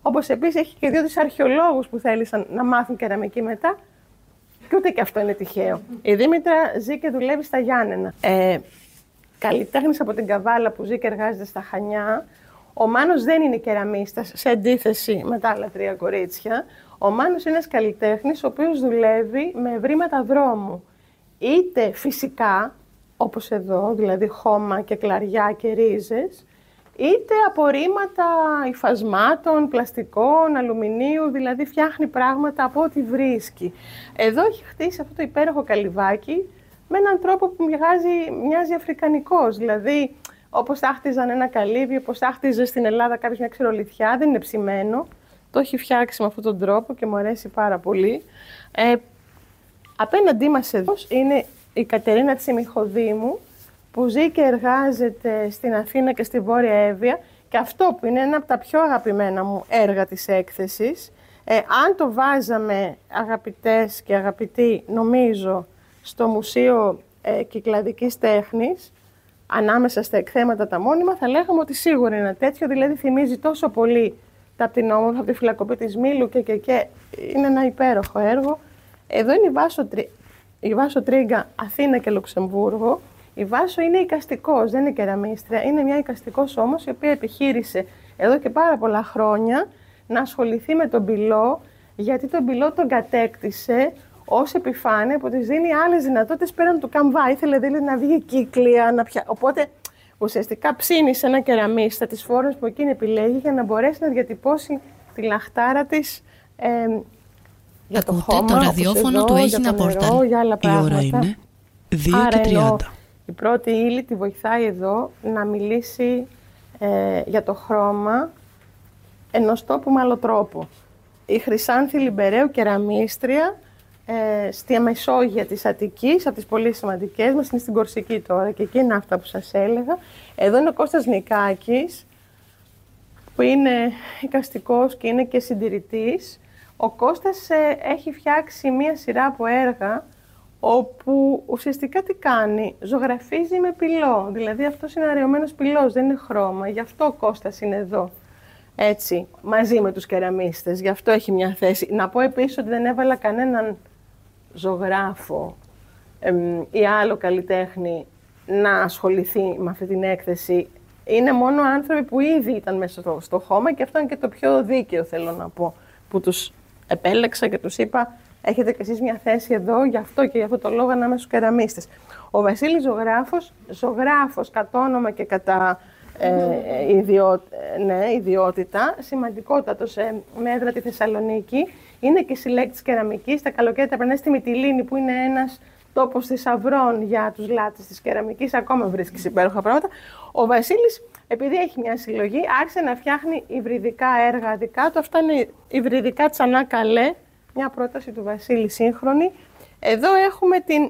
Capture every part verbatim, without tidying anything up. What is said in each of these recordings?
Όπως επίσης έχει και δύο-τρεις αρχαιολόγους που θέλησαν να μάθουν κεραμική μετά. Και ούτε και αυτό είναι τυχαίο. Η Δήμητρα ζει και δουλεύει στα Γιάννενα. Ε, καλλιτέχνης από την Καβάλα που ζει και εργάζεται στα Χανιά. Ο Μάνος δεν είναι κεραμίστας, σε αντίθεση με τα άλλα τρία κορίτσια. Ο Μάνος είναι ένας καλλιτέχνης, ο οποίος δουλεύει με ευρήματα δρόμου. Είτε φυσικά, όπως εδώ, δηλαδή χώμα και κλαριά και ρίζες, είτε απορρίμματα υφασμάτων, πλαστικών, αλουμινίου, δηλαδή φτιάχνει πράγματα από ό,τι βρίσκει. Εδώ έχει χτίσει αυτό το υπέροχο καλυβάκι με έναν τρόπο που μοιάζει, μοιάζει αφρικανικός, δηλαδή όπως θα χτίζαν ένα καλύβι, όπως θα χτίζε στην Ελλάδα κάποιος μια ξερολιθιά, δεν είναι ψημένο. Το έχει φτιάξει με αυτόν τον τρόπο και μου αρέσει πάρα πολύ. Ε, απέναντί μας εδώ είναι η Κατερίνα Τσιμιχοδήμου, που ζει και εργάζεται στην Αθήνα και στη Βόρεια Εύβοια, και αυτό που είναι ένα από τα πιο αγαπημένα μου έργα της έκθεσης. Ε, αν το βάζαμε, αγαπητές και αγαπητοί, νομίζω, στο Μουσείο ε, Κυκλαδικής Τέχνης, ανάμεσα στα εκθέματα τα μόνιμα, θα λέγαμε ότι σίγουρα είναι ένα τέτοιο, δηλαδή θυμίζει τόσο πολύ τα πτηνόμορφα από τη φυλακοπή της Μήλου και, και, και είναι ένα υπέροχο έργο. Εδώ είναι η Βάσο, η Βάσο Τρίγκα, Αθήνα και Λουξεμβούργο. Η Βάσο είναι εικαστικός, δεν είναι κεραμίστρια, είναι μια εικαστικός όμως, η οποία επιχείρησε εδώ και πάρα πολλά χρόνια να ασχοληθεί με τον πυλό, γιατί τον πυλό τον κατέκτησε ως επιφάνεια που της δίνει άλλες δυνατότητες πέραν του καμβά. Ήθελε δηλαδή να βγει κύκλια, να πια... οπότε ουσιαστικά ψήνει ένα κεραμίστα τις φόρμες που εκείνη επιλέγει για να μπορέσει να διατυπώσει τη λαχτάρα της ε, για το Ακούτε χώμα, το ραδιόφωνο εδώ, του Έγινα νερό, Πόρταλ. για άλλα Η ώρα πράγματα. είναι δύο και τριάντα. Η πρώτη ύλη τη βοηθάει εδώ να μιλήσει ε, για το χρώμα ενός τόπου με άλλο τρόπο. Η Χρυσάνθη Λιμπερέου, κεραμίστρια, ε, στη Μεσόγεια της Αττικής, από τις πολύ σημαντικές μας, είναι στην Κορσική τώρα και εκεί είναι αυτά που σας έλεγα. Εδώ είναι ο Κώστας Νικάκης, που είναι εικαστικός και είναι και συντηρητής. Ο Κώστας ε, έχει φτιάξει μία σειρά από έργα όπου ουσιαστικά τι κάνει, ζωγραφίζει με πυλό. Δηλαδή αυτός είναι αραιωμένος πυλός, δεν είναι χρώμα. Γι' αυτό ο Κώστας είναι εδώ, έτσι, μαζί με τους κεραμίστες. Γι' αυτό έχει μια θέση. Να πω επίσης ότι δεν έβαλα κανέναν ζωγράφο εμ, ή άλλο καλλιτέχνη να ασχοληθεί με αυτή την έκθεση. Είναι μόνο άνθρωποι που ήδη ήταν μέσα στο, στο χώμα, και αυτό είναι και το πιο δίκαιο, θέλω να πω, που τους επέλεξα και τους είπα: έχετε κι εσείς μια θέση εδώ, γι' αυτό και γι' αυτό το λόγο ανάμεσα στους κεραμίστες. Ο Βασίλης ζωγράφος, ζωγράφος κατά όνομα και κατά ε, ιδιό, ναι, ιδιότητα, σημαντικότατος ε, με έδρα τη Θεσσαλονίκη, είναι και συλλέκτης κεραμικής. Τα καλοκαίρια περνάει στη Μυτιλήνη, που είναι ένας τόπος θησαυρών για τους λάτρες της κεραμικής, ακόμα βρίσκεις υπέροχα πράγματα. Ο Βασίλης, επειδή έχει μια συλλογή, άρχισε να φτιάχνει υβριδικά έργα δικά του. Αυτά είναι υβριδικά Τσανά Καλέ, μια πρόταση του Βασίλη σύγχρονη. Εδώ έχουμε την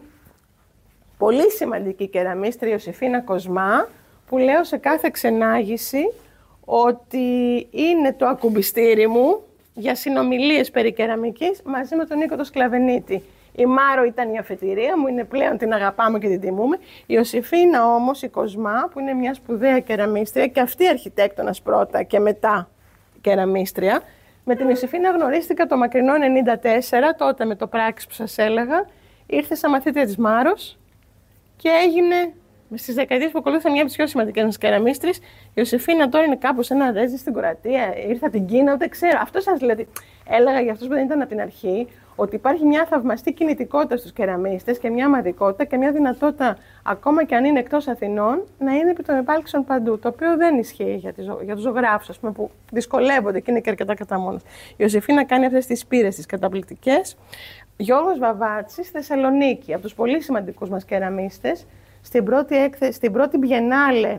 πολύ σημαντική κεραμίστρια Ιωσήφινα Κοσμά, που λέω σε κάθε ξενάγηση ότι είναι το ακουμπιστήρι μου για συνομιλίες περί κεραμικής μαζί με τον Νίκο το Σκλαβενίτη. Η Μάρο ήταν η αφετηρία μου, είναι πλέον, την αγαπάμε και την τιμούμε. Η Ιωσήφινα όμως, η Κοσμά, που είναι μια σπουδαία κεραμίστρια και αυτή αρχιτέκτονας πρώτα και μετά κεραμίστρια. Με την Ιωσήφινα γνωρίστηκα το μακρινό ενενήντα τέσσερα, τότε με το πράξη που σας έλεγα. Ήρθε σαν μαθήτρια της Μάρος και έγινε στις δεκαετίες που ακολούθησαν μια από τις πιο σημαντικές μας κεραμίστρες. Η Ιωσήφινα τώρα είναι κάπου σε ένα ρέζι στην Κροατία, ήρθε από την Κίνα, ούτε ξέρω. Αυτό σας δηλαδή έλεγα για αυτούς που δεν ήταν από την αρχή, ότι υπάρχει μια θαυμαστή κινητικότητα στους κεραμίστες και μια ομαδικότητα και μια δυνατότητα, ακόμα και αν είναι εκτός Αθηνών, να είναι επί των επάλξεων παντού. Το οποίο δεν ισχύει για, τις, για τους ζωγράφους, ας πούμε, που δυσκολεύονται και είναι και αρκετά κατά μόνος. Η Ιωσήφινα κάνει αυτές τις πύρες τις καταπληκτικές. Γιώργος Βαβάτσης, Θεσσαλονίκη, από τους πολύ σημαντικούς μας κεραμίστες, στην πρώτη, έκθε, στην πρώτη Biennale,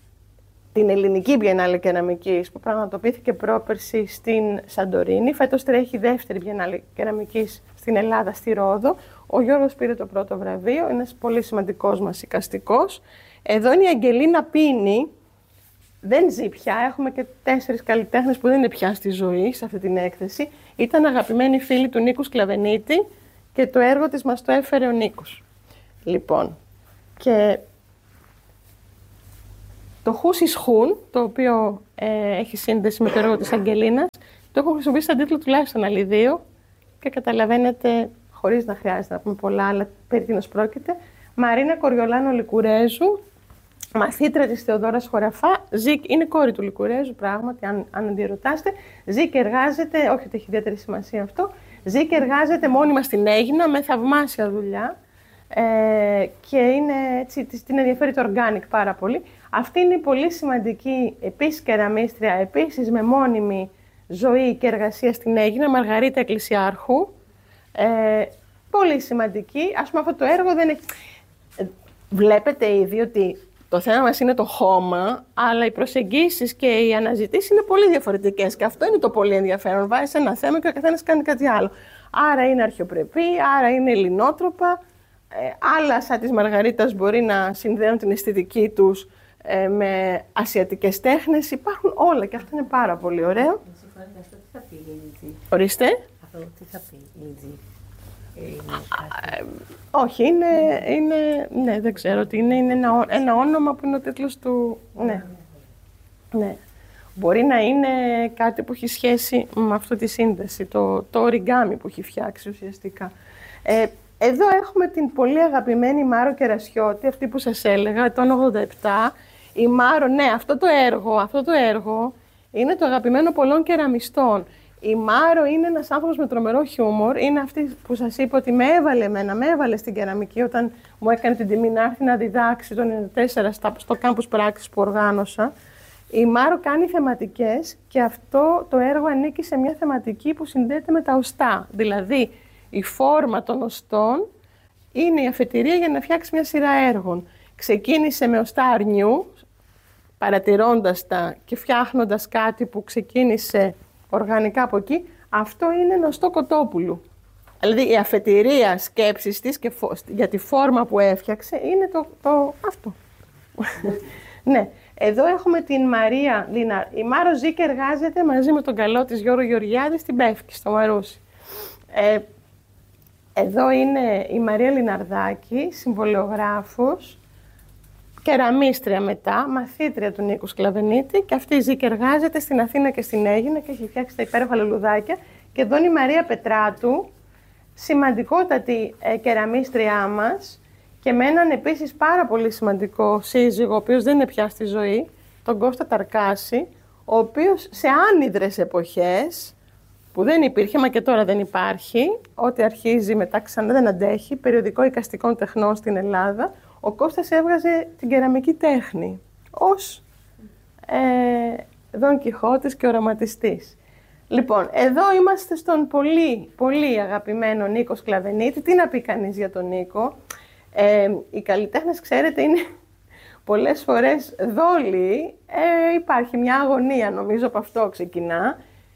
την ελληνική Biennale Κεραμικής, που πραγματοποιήθηκε πρόπερση στην Σαντορίνη. Φέτος τρέχει η δεύτερη Biennale Κεραμικής στην Ελλάδα, στη Ρόδο. Ο Γιώργος πήρε το πρώτο βραβείο, είναι ένας πολύ σημαντικός μας εικαστικός. Εδώ είναι η Αγγελίνα Πίνη, δεν ζει πια, έχουμε και τέσσερις καλλιτέχνες που δεν είναι πια στη ζωή σε αυτή την έκθεση. Ήταν αγαπημένη φίλη του Νίκου Σκλαβενίτη και το έργο της μας το έφερε ο Νίκος. Λοιπόν, και το Χούσις Χούν, το οποίο ε, έχει σύνδεση με το έργο της Αγγελίνας, Το έχω χρησιμοποιήσει σαν τίτλο τουλάχιστον άλλοι δύο και καταλαβαίνετε, χωρίς να χρειάζεται να πούμε πολλά, αλλά περί τίνος πρόκειται. Μαρίνα Κοριολάνο Λικουρέζου, μαθήτρια της Θεοδόρας Χωραφά. Ζη, είναι κόρη του Λικουρέζου, πράγματι, αν, αν αντιρωτάστε. Ζει και εργάζεται, όχι ότι έχει ιδιαίτερη σημασία αυτό, ζει και εργάζεται μόνιμα στην Αίγινα με θαυμάσια δουλειά. Ε, και είναι, έτσι, την ενδιαφέρει το organic πάρα πολύ. Αυτή είναι πολύ σημαντική, επίσης κεραμίστρια, επίσης με μόνιμη ζωή και εργασία στην Αίγινα, Μαργαρίτα Εκκλησιάρχου. Ε, πολύ σημαντική. Ας πούμε, αυτό το έργο δεν έχει... Βλέπετε ήδη ότι το θέμα μας είναι το χώμα, αλλά οι προσεγγίσεις και οι αναζητήσεις είναι πολύ διαφορετικές. Και αυτό είναι το πολύ ενδιαφέρον. Βάζεις ένα θέμα και ο καθένας κάνει κάτι άλλο. Άρα είναι αρχαιοπρεπή, άρα είναι ελληνότροπα. Ε, άλλα σαν της Μαργαρίτας μπορεί να συνδέουν την αισθητική τους ε, με ασιατικές τέχνες. Υπάρχουν όλα και αυτό είναι πάρα πολύ ωραίο. Αυτό τι θα πει η Λιτζή? Ορίστε. Αυτό τι θα πει η Λιτζή? Ε, όχι, είναι, είναι, ναι, δεν ξέρω τι είναι, είναι ένα, ένα όνομα που είναι ο τίτλος του, ναι. ναι. Μπορεί να είναι κάτι που έχει σχέση με αυτή τη σύνδεση, το, το origami που έχει φτιάξει ουσιαστικά. Ε, εδώ έχουμε την πολύ αγαπημένη Μάρο Κερασιώτη, αυτή που σας έλεγα, το ογδόντα επτά. Η Μάρο, ναι, αυτό το έργο, αυτό το έργο είναι το αγαπημένο πολλών κεραμιστών. Η Μάρο είναι ένας άνθρωπος με τρομερό χιούμορ. Είναι αυτή που σας είπα ότι με έβαλε εμένα, με έβαλε στην κεραμική όταν μου έκανε την τιμή να έρθει να διδάξει το ενενήντα τέσσερα στο κάμπους πράξης που οργάνωσα. Η Μάρο κάνει θεματικές και αυτό το έργο ανήκει σε μια θεματική που συνδέεται με τα οστά. Δηλαδή, η φόρμα των οστών είναι η αφετηρία για να φτιάξει μια σειρά έργων. Ξεκίνησε με οστά αρνιού, παρατηρώντας τα και φτιάχνοντας κάτι που ξεκίνησε οργανικά από εκεί. Αυτό είναι νοστό Κοτόπουλου. Δηλαδή η αφετηρία σκέψης της και φο... για τη φόρμα που έφτιαξε είναι το, το... αυτό. Ναι. Εδώ έχουμε την Μαρία Λιναρ. Η Μάρο ζει και εργάζεται μαζί με τον καλό της Γιώργο Γεωργιάδη στην Πεύκη, στο Μαρούσι. Ε, εδώ είναι η Μαρία Λιναρδάκη, συμβολιογράφος, κεραμίστρια μετά, μαθήτρια του Νίκου Σκλαβενίτη, και αυτή ζει και εργάζεται στην Αθήνα και στην Αίγινα και έχει φτιάξει τα υπέροχα λουλουδάκια. Και εδώ είναι η Μαρία Πετράτου, σημαντικότατη ε, κεραμίστριά μας και με έναν επίσης πάρα πολύ σημαντικό σύζυγο, ο οποίος δεν είναι πια στη ζωή, τον Κώστα Ταρκάση, ο οποίος σε άνυδρες εποχές, που δεν υπήρχε, μα και τώρα δεν υπάρχει, ό,τι αρχίζει μετά ξανά δεν αντέχει, περιοδικό εικαστικών τεχνών στην Ελλάδα, ο Κώστας έβγαζε την κεραμική τέχνη ως ε, Δον Κιχώτης και οραματιστής. Λοιπόν, εδώ είμαστε στον πολύ, πολύ αγαπημένο Νίκο Σκλαβενίτη. Τι να πει κανείς για τον Νίκο? Ε, οι καλλιτέχνες, ξέρετε, είναι πολλές φορές δόλοι. Ε, υπάρχει μια αγωνία, νομίζω από αυτό ξεκινά.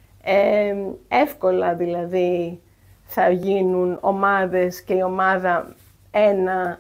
Ε, εύκολα δηλαδή θα γίνουν ομάδες και η ομάδα ένα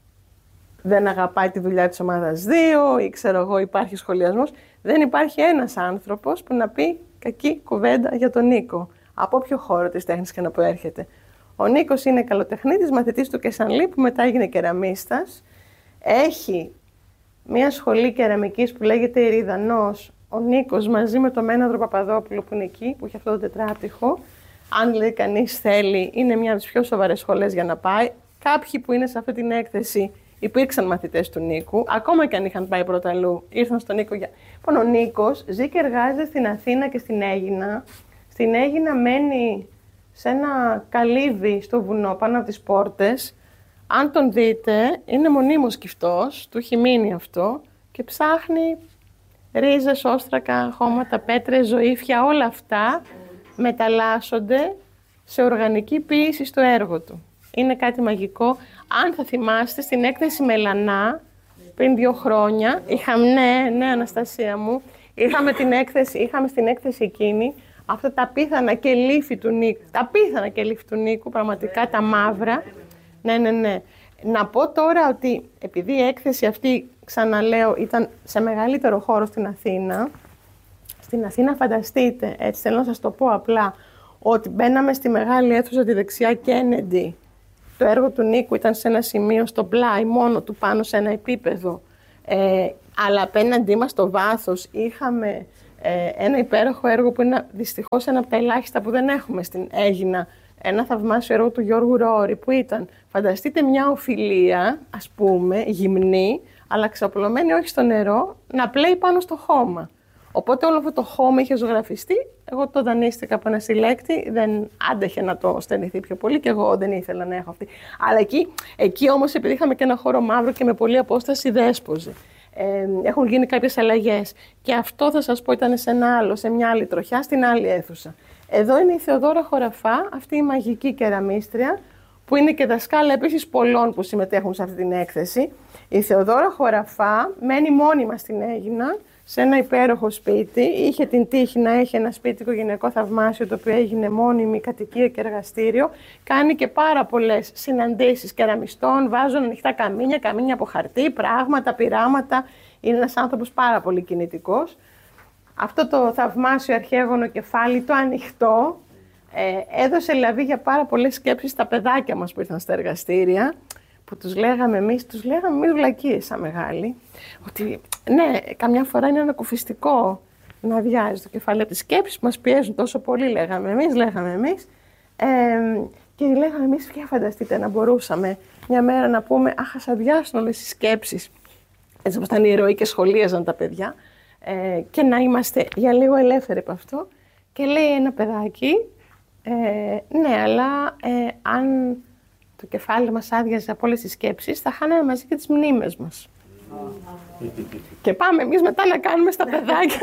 δεν αγαπάει τη δουλειά της ομάδας δύο ή ξέρω εγώ υπάρχει σχολιασμός. Δεν υπάρχει ένας άνθρωπος που να πει κακή κουβέντα για τον Νίκο, από όποιο χώρο της τέχνης και να προέρχεται. Ο Νίκος είναι καλοτεχνίτης, μαθητής του Κεσανλή, που μετά έγινε κεραμίστας. Έχει μια σχολή κεραμικής που λέγεται Ηριδανός. Ο Νίκος μαζί με τον Μέναδρο Παπαδόπουλο που είναι εκεί, που έχει αυτό το τετράπτυχο. Αν λέει κανείς θέλει, είναι μια από τις πιο σοβαρές σχολές για να πάει. Κάποιοι που είναι σε αυτή την έκθεση υπήρξαν μαθητές του Νίκου, ακόμα και αν είχαν πάει πρωταλλού, ήρθαν στον Νίκο για... Λοιπόν, ο Νίκος ζει και εργάζεται στην Αθήνα και στην Αίγινα. Στην Αίγινα μένει σε ένα καλύβι στο βουνό πάνω από τις πόρτες. Αν τον δείτε, είναι μονίμως κυφτός, του έχει μείνει αυτό και ψάχνει ρίζες, όστρακα, χώματα, πέτρες, ζωήφια, όλα αυτά μεταλλάσσονται σε οργανική ποίηση στο έργο του. Είναι κάτι μαγικό. Αν θα θυμάστε, στην έκθεση Μελανά, πριν δύο χρόνια, είχαμε, ναι, ναι, Αναστασία μου, είχαμε, την έκθεση, είχαμε στην έκθεση εκείνη αυτά τα πίθανα και λύφη του Νίκου. Τα πίθανα και λύφη του Νίκου, πραγματικά τα μαύρα. Ναι, ναι, ναι. Να πω τώρα ότι επειδή η έκθεση αυτή, ξαναλέω, ήταν σε μεγαλύτερο χώρο στην Αθήνα, στην Αθήνα φανταστείτε, έτσι θέλω να σας το πω απλά, ότι μπαίναμε στη μεγάλη αίθουσα τη δεξιά Kennedy. Το έργο του Νίκου ήταν σε ένα σημείο στο πλάι, μόνο του πάνω σε ένα επίπεδο. Ε, αλλά απέναντί μας στο βάθος είχαμε Ε, ένα υπέροχο έργο που είναι δυστυχώς ένα από τα ελάχιστα που δεν έχουμε στην Αίγινα. Ένα θαυμάσιο έργο του Γιώργου Ρόρη που ήταν, φανταστείτε μια οφυλία, ας πούμε, γυμνή, αλλά ξαπλωμένη όχι στο νερό, να πλέει πάνω στο χώμα. Οπότε όλο αυτό το χώμα είχε ζωγραφιστεί. Εγώ το δανείστηκα από ένα συλλέκτη, δεν άντεχε να το στενηθεί πιο πολύ και εγώ δεν ήθελα να έχω αυτή. Αλλά εκεί, εκεί όμως, επειδή είχαμε και ένα χώρο μαύρο και με πολλή απόσταση, δέσποζε. Ε, έχουν γίνει κάποιες αλλαγές. Και αυτό θα σας πω ήταν σε ένα άλλο, σε μια άλλη τροχιά, στην άλλη αίθουσα. Εδώ είναι η Θεοδόρα Χωραφά, αυτή η μαγική κεραμίστρια, που είναι και δασκάλα επίσης πολλών που συμμετέχουν σε αυτή την έκθεση. Η Θεοδόρα Χωραφά μένει μόνιμα στην Αίγινα, σε ένα υπέροχο σπίτι. Είχε την τύχη να έχει ένα σπίτι οικογενειακό θαυμάσιο, το οποίο έγινε μόνιμη κατοικία και εργαστήριο. Κάνει και πάρα πολλές συναντήσεις κεραμιστών, βάζουν ανοιχτά καμίνια, καμίνια από χαρτί, πράγματα, πειράματα. Είναι ένας άνθρωπος πάρα πολύ κινητικός. Αυτό το θαυμάσιο αρχαίγωνο κεφάλι, το ανοιχτό, ε, έδωσε λαβή για πάρα πολλές σκέψεις στα παιδάκια μας που ήρθαν στα εργαστήρια, που τους λέγαμε εμείς, τους λέγαμε εμείς βλακίες σαν μεγάλοι, ότι ναι, καμιά φορά είναι ανακουφιστικό να αδειάζει το κεφάλι από τις σκέψεις που μας πιέζουν τόσο πολύ, λέγαμε εμείς, λέγαμε εμείς. Ε, και λέγαμε εμείς, για φανταστείτε να μπορούσαμε μια μέρα να πούμε, αχ, ας αδειάσουν όλες οι σκέψεις, έτσι όπως ήταν ηρωοί και σχολίαζαν τα παιδιά, ε, και να είμαστε για λίγο ελεύθεροι από αυτό. Και λέει ένα παιδάκι, ε, ναι, αλλά ε, αν το κεφάλι μας άδειαζε από όλες τις σκέψεις, θα χάναμε μαζί και τις μνήμες μας. Και πάμε εμείς μετά να κάνουμε στα παιδάκια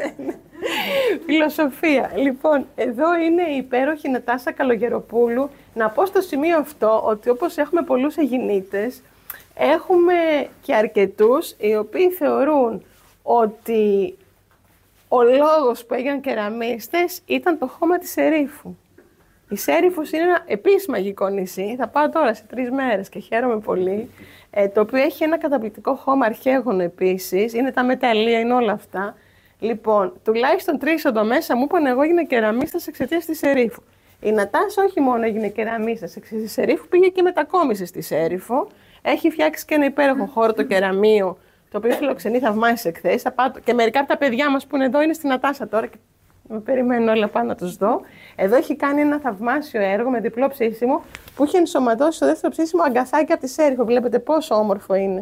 φιλοσοφία. Λοιπόν, εδώ είναι η υπέροχη Νατάσα Καλογεροπούλου. Να πω στο σημείο αυτό ότι όπως έχουμε πολλούς Αιγινίτες, έχουμε και αρκετούς οι οποίοι θεωρούν ότι ο λόγος που έγιναν κεραμίστες ήταν το χώμα της Ερήφου. Η Σέριφος είναι ένα επίσης μαγικό νησί, θα πάω τώρα σε τρεις μέρες και χαίρομαι πολύ, ε, το οποίο έχει ένα καταπληκτικό χώμα αρχαίγωνο επίσης, είναι τα μεταλλεία, είναι όλα αυτά. Λοιπόν, τουλάχιστον τρεις εδώ μέσα μου είπαν εγώ έγινα κεραμίστας εξαιτίας της Σερίφου. Η Νατάσα όχι μόνο έγινε κεραμίστας εξαιτίας της Σερίφου, πήγε και μετακόμισε στη Σέριφο. Έχει φτιάξει και ένα υπέροχο χώρο, το κεραμείο, το οποίο φιλοξενεί θαυμάσιες εκθέσεις. Και μερικά από τα παιδιά μας που είναι εδώ είναι στη Νατάσα τώρα. Με περιμένω όλα πάνω να τους δω. Εδώ έχει κάνει ένα θαυμάσιο έργο με διπλό ψήσιμο που είχε ενσωματώσει στο δεύτερο ψήσιμο αγκαθάκια από τη Σέριφο. Βλέπετε πόσο όμορφο είναι.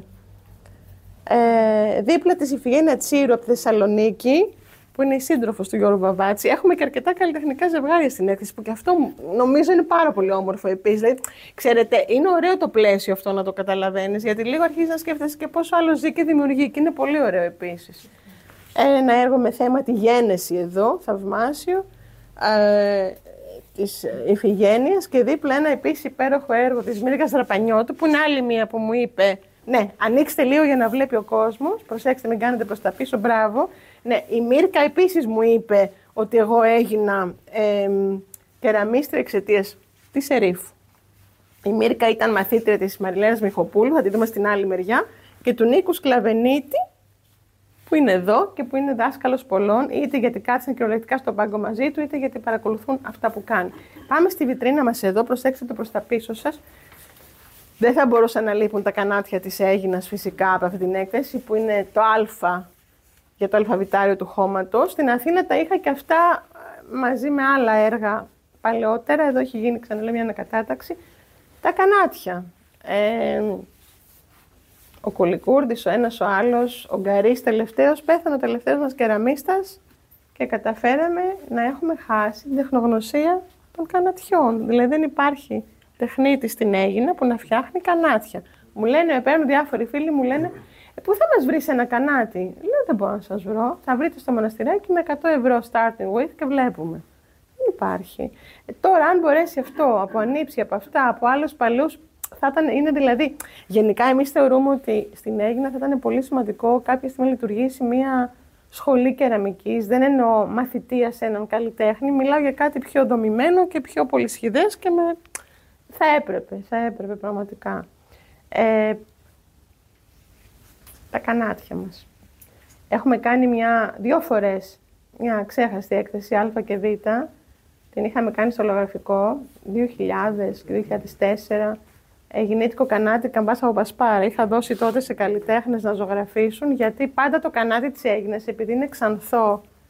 Ε, δίπλα της Ιφηγένεια Τσίρου από τη Θεσσαλονίκη, που είναι η σύντροφος του Γιώργου Βαβάτση. Έχουμε και αρκετά καλλιτεχνικά ζευγάρια στην έκθεση, που και αυτό νομίζω είναι πάρα πολύ όμορφο επίσης. Δηλαδή, ξέρετε, είναι ωραίο το πλαίσιο αυτό να το καταλαβαίνεις, γιατί λίγο αρχίζει να σκέφτεσαι και πόσο άλλο ζει και δημιουργεί, και είναι πολύ ωραίο επίσης. Ένα έργο με θέμα τη γένεση εδώ, θαυμάσιο, ε, της Ιφηγένειας, και δίπλα ένα επίσης υπέροχο έργο της Μύρκας Δραπανιώτου, που είναι άλλη μία που μου είπε, ναι, ανοίξτε λίγο για να βλέπει ο κόσμος, προσέξτε μην κάνετε προς τα πίσω, μπράβο. Ναι, η Μύρκα επίσης μου είπε ότι εγώ έγινα ε, κεραμίστρια εξαιτίας της Ερήφου. Η Μύρκα ήταν μαθήτρια της Μαριλένας Μιχοπούλου, θα τη δούμε στην άλλη μεριά, και του Νίκου Σκλαβενίτη, που είναι εδώ και που είναι δάσκαλος πολλών, είτε γιατί κάτσαν κυριολεκτικά στον πάγκο μαζί του, είτε γιατί παρακολουθούν αυτά που κάνει. Πάμε στη βιτρίνα μας εδώ, προσέξτε το προς τα πίσω σας. Δεν θα μπορούσαν να λείπουν τα κανάτια της Αίγινας φυσικά από αυτή την έκθεση, που είναι το Α για το αλφαβητάριο του χώματος. Στην Αθήνα τα είχα και αυτά μαζί με άλλα έργα παλαιότερα. Εδώ έχει γίνει, ξαναλέω, μια ανακατάταξη. Τα κανάτια. Ε, ο Κουλικούρδης, ο ένας, ο άλλος, ο Γκαρίς τελευταίος, πέθανε ο τελευταίος μας κεραμίστας και καταφέραμε να έχουμε χάσει την τεχνογνωσία των κανατιών. Δηλαδή δεν υπάρχει τεχνίτη στην Αίγινα που να φτιάχνει κανάτια. Μου λένε, παίρνουν διάφοροι φίλοι, μου λένε, ε, πού θα μας βρεις ένα κανάτι? Λέω, δεν μπορώ να σας βρω. Θα βρείτε στο μοναστηράκι με εκατό ευρώ starting with και βλέπουμε. Δεν υπάρχει. Ε, τώρα, αν μπορέσει αυτό από ανήψη, από αυτά, από άλλους παλιούς, θα ήταν, είναι δηλαδή, γενικά εμείς θεωρούμε ότι στην Αίγινα θα ήταν πολύ σημαντικό κάποια στιγμή να λειτουργήσει μια σχολή κεραμικής. Δεν εννοώ μαθητεία σε έναν καλλιτέχνη, μιλάω για κάτι πιο δομημένο και πιο πολυσχηδές και με... θα έπρεπε, θα έπρεπε πραγματικά. Ε, τα κανάτια μας. Έχουμε κάνει μια, δύο φορές μια ξέχαστη έκθεση Α και Β. Την είχαμε κάνει στο Λογραφικό δύο χιλιάδες και δύο χιλιάδες τέσσερα. Γεννήτικο κανάτι Καμπάσα από Πασπάρα. Είχα δώσει τότε σε καλλιτέχνες να ζωγραφίσουν, γιατί πάντα το κανάτι της Αίγινας, επειδή είναι ξανθό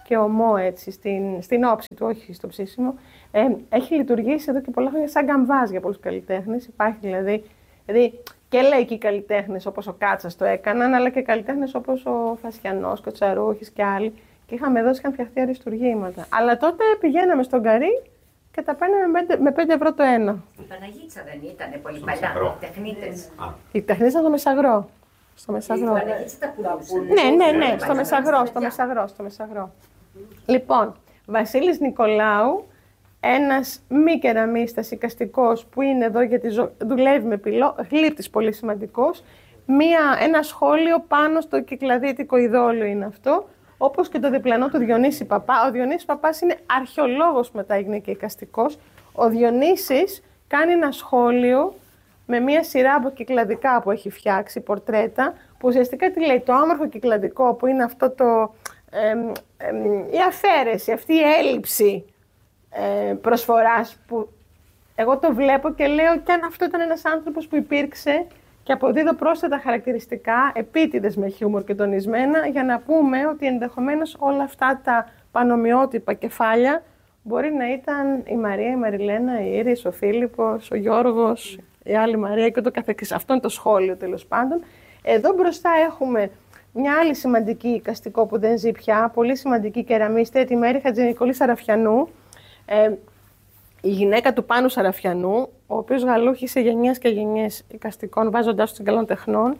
και ομό έτσι, στην, στην όψη του, όχι στο ψήσιμο. Ε, έχει λειτουργήσει εδώ και πολλά χρόνια σαν γκαμβάζ για πολλούς καλλιτέχνες. Υπάρχει δηλαδή, δηλαδή και λαϊκοί καλλιτέχνες όπως ο Κάτσας το έκαναν, αλλά και καλλιτέχνες όπως ο Φασιανός, ο Τσαρούχης και άλλοι. Και είχαμε δώσει, είχαν φτιαχτεί αριστουργήματα. Αλλά τότε πηγαίναμε στον Καρύ και τα παίρναμε με πέντε ευρώ το ένα. Η Παναγίτσα δεν ήταν πολύ παλιά, οι τεχνίτες. Οι τεχνίτες ήταν στο Μεσαγρό. Στο Μεσαγρό. Η Παναγίτσα τα πουλούσαν. Ναι, ναι, ναι, στο Μεσαγρό, στο Μεσαγρό, στο Μεσαγρό. Λοιπόν, Βασίλης Νικολάου, ένας μη κεραμίστας εικαστικός που είναι εδώ γιατί ζω... δουλεύει με πυλό, γλύπτης πολύ σημαντικός. Μία, ένα σχόλιο πάνω στο κυκλαδίτικο ειδόλιο είναι αυτό, όπως και το διπλανό του Διονύση Παπά. Ο Διονύσης Παπάς είναι αρχαιολόγος που μετά έγινε και εικαστικός. Ο Διονύσης κάνει ένα σχόλιο με μία σειρά από κυκλαδικά που έχει φτιάξει, πορτρέτα, που ουσιαστικά τι λέει, το όμορφο κυκλαδικό που είναι αυτό το... Ε, ε, η αφαίρεση, αυτή η έλλειψη ε, προσφοράς που εγώ το βλέπω και λέω και αν αυτό ήταν ένας άνθρωπος που υπήρξε και αποδίδω πρόσθετα χαρακτηριστικά, επίτηδες με χιούμορ και τονισμένα, για να πούμε ότι ενδεχομένως όλα αυτά τα πανομοιότυπα κεφάλια μπορεί να ήταν η Μαρία, η Μαριλένα, η Ήρης, ο Φίλιππος, ο Γιώργος, η άλλη Μαρία και το καθεξής. Αυτό είναι το σχόλιο τέλος πάντων. Εδώ μπροστά έχουμε μια άλλη σημαντική εικαστικό που δεν ζει πια, πολύ σημαντική κεραμίστρια, τη Μέρη Χατζηνικολή Σαραφιανού, ε, η γυναίκα του Πάνου Σαραφιανού, ο οποίος γαλούχησε γενιές και γενιές εικαστικών, βάζοντάς τους καλών τεχνών.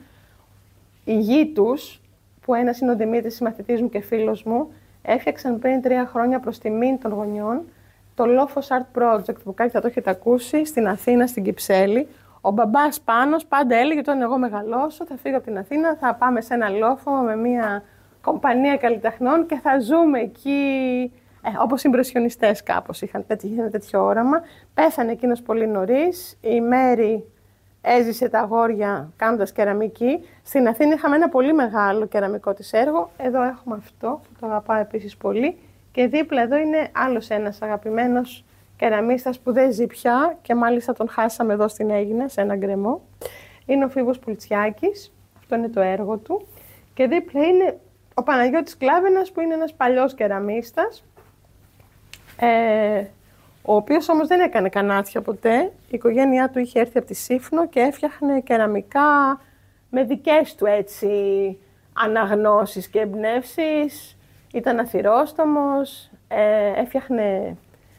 Οι γη τους, που ένας είναι ο Δημήτρης, συμμαθητής μου και φίλος μου, έφτιαξαν πριν τρία χρόνια προς τιμήν των γονιών το Λόφος Art Project, που κάτι θα το έχετε ακούσει, στην Αθήνα, στην Κυψέλη. Ο μπαμπάς Πάνος πάντα έλεγε: όταν εγώ μεγαλώσω, θα φύγω από την Αθήνα, θα πάμε σε ένα λόφο με μια κομπανία καλλιτεχνών και θα ζούμε εκεί. Ε, όπως οι ιμπρεσιονιστές κάπως είχαν τέτοιο, ένα τέτοιο όραμα. Πέθανε εκείνος πολύ νωρίς. Η Μέρη έζησε τα αγόρια κάνοντας κεραμική. Στην Αθήνα είχαμε ένα πολύ μεγάλο κεραμικό της έργο. Εδώ έχουμε αυτό, που το αγαπάω επίσης πολύ. Και δίπλα εδώ είναι άλλος ένας αγαπημένος κεραμίστας που δεν ζει πια και μάλιστα τον χάσαμε εδώ στην Αίγινα, σε ένα γκρεμό. Είναι ο Φίβος Πουλτσιάκης. Αυτό είναι το έργο του. Και δίπλα είναι ο Παναγιώτης Κλάβενας, που είναι ένας παλιός κεραμίστας. Ε, ο οποίος όμως δεν έκανε κανάτσια ποτέ. Η οικογένειά του είχε έρθει από τη Σύφνο και έφτιαχνε κεραμικά με δικές του έτσι αναγνώσεις και εμπνεύσεις. Ήταν αθυρόστομος, ε, έφτιαχνε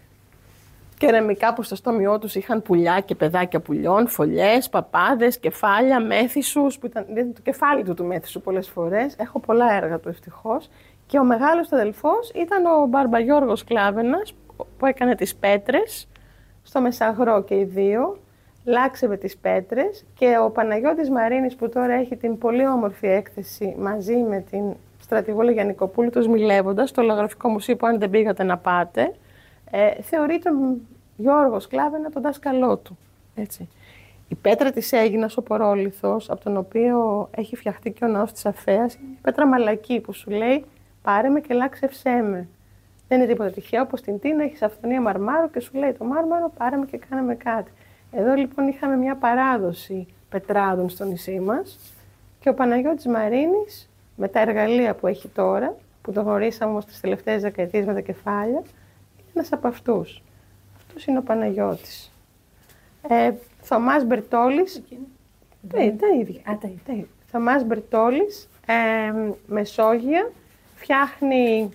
κεραμικά που στο στόμιό τους είχαν πουλιά και παιδάκια πουλιών, φωλιές, παπάδες, κεφάλια, μέθησους, που ήταν, ήταν το κεφάλι του του μέθησου πολλές φορές. Έχω πολλά έργα του ευτυχώς. Και ο μεγάλος του αδελφός ήταν ο Μπαρμπαγιώργος Κλάβενας, που έκανε τις πέτρες στο Μεσαγρό και οι δύο. Λάξευε τις πέτρες και ο Παναγιώτης Μαρίνης, που τώρα έχει την πολύ όμορφη έκθεση μαζί με την στρατηγό Γιαννικοπούλου, τους Μιλεύοντας, στο Λογραφικό Μουσείο, που αν δεν πήγατε να πάτε, ε, θεωρεί τον Γιώργο Κλάβενα τον δάσκαλό του. Έτσι. Η πέτρα της Αίγινας, ο πορόλιθος, από τον οποίο έχει φτιαχτεί και ο ναός της Αφέας, είναι η πέτρα μαλακή που σου λέει «πάρε με και λάξευσέ με». Δεν είναι τίποτα τυχαίο, όπως στην Τίνα έχεις αυθονία μαρμάρου και σου λέει το μάρμαρο «πάρε με και κάνε με κάτι». Εδώ λοιπόν είχαμε μια παράδοση πετράδων στο νησί μας και ο Παναγιώτης Μαρίνης, με τα εργαλεία που έχει τώρα, που το γνωρίσαμε όμως τις τελευταίες δεκαετίες με τα κεφάλια, είναι ένας από αυτούς. Αυτός είναι ο Παναγιώτης. Ε, Θωμάς Μπερτόλης, ναι, τα ίδια. Α, τα ίδια. Θωμάς Μπερτόλης, ε, Μεσόγεια, φτιάχνει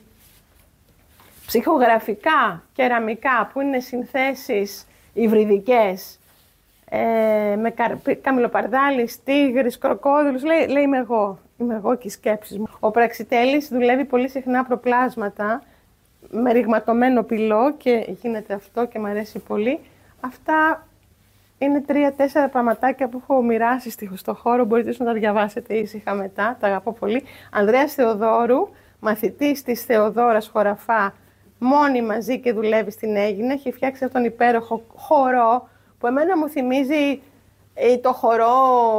ψυχογραφικά, κεραμικά, που είναι συνθέσεις υβριδικές, ε, με καμιλοπαρδάλης, τίγρης, κροκόδιλους, λέει, λέει είμαι εγώ. Είμαι εγώ και οι σκέψεις μου. Ο Πραξιτέλης δουλεύει πολύ συχνά προπλάσματα με ρηγματωμένο πυλό και γίνεται αυτό και μου αρέσει πολύ. Αυτά είναι τρία-τέσσερα πραγματάκια που έχω μοιράσει στο χώρο. Μπορείτε να τα διαβάσετε ήσυχα μετά. Τα αγαπώ πολύ. Ανδρέας Θεοδόρου, μαθητής της Θεοδόρας Χωραφά, μόνη μαζί και δουλεύει στην Αίγινα. Έχει φτιάξει αυτόν τον υπέροχο χορό που εμένα μου θυμίζει ε, το χορό,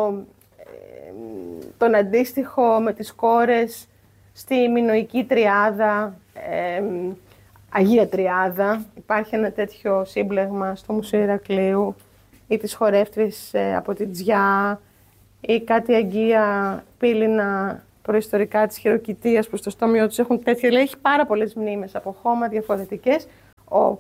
ε, τον αντίστοιχο με τις κόρες στη Μινωική Τριάδα, ε, Αγία Τριάδα. Υπάρχει ένα τέτοιο σύμπλεγμα στο Μουσείο Ηρακλείου, ή τις χορεύτρες ε, από την Τζιά, ή κάτι Αγία Πύληνα προϊστορικά της Χειροκητείας που στο στόμιο τους έχουν τέτοια. Λέει, έχει πάρα πολλές μνήμες από χώμα διαφορετικές. Ο